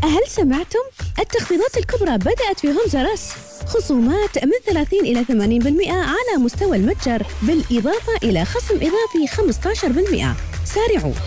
هل سمعتم؟ التخفيضات الكبرى بدأت في هومز رس، خصومات من 30 إلى 80% على مستوى المتجر، بالإضافة إلى خصم إضافي 15%. سارعوا